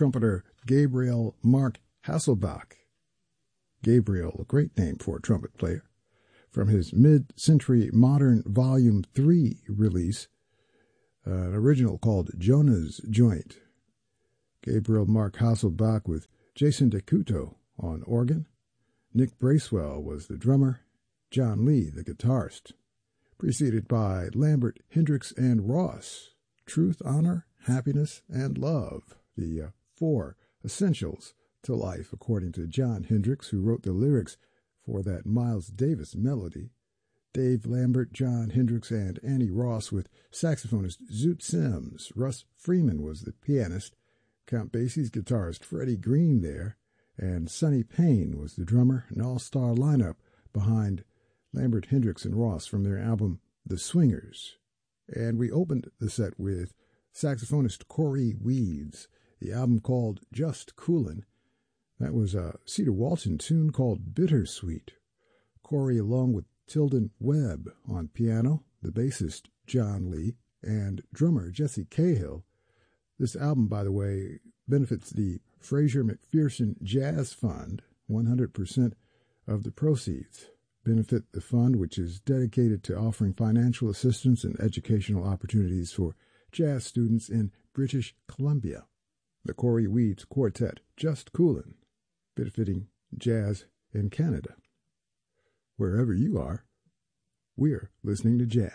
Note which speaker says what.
Speaker 1: trumpeter Gabriel Mark Hasselbach. Gabriel, a great name for a trumpet player. From his mid-century modern Volume 3 release, an original called Jonah's Joint. Gabriel Mark Hasselbach with Jason DeCuto on organ. Nick Bracewell was the drummer. John Lee, the guitarist. Preceded by Lambert, Hendricks, and Ross. Truth, Honor, Happiness, and Love. The 4 essentials to life, according to John Hendricks, who wrote the lyrics for that Miles Davis melody. Dave Lambert, John Hendricks, and Annie Ross with saxophonist Zoot Sims. Russ Freeman was the pianist. Count Basie's guitarist Freddie Green there. And Sonny Payne was the drummer, an all-star lineup behind Lambert, Hendricks, and Ross from their album The Swingers. And we opened the set with saxophonist Corey Weeds, the album called Just Coolin'. That was a Cedar Walton tune called Bittersweet. Corey along with Tilden Webb on piano, the bassist John Lee, and drummer Jesse Cahill. This album, by the way, benefits the Fraser McPherson Jazz Fund. 100% of the proceeds benefit the fund, which is dedicated to offering financial assistance and educational opportunities for jazz students in British Columbia. The Corey Weeds Quartet, Just Coolin', benefiting jazz in Canada. Wherever you are, we're listening to jazz.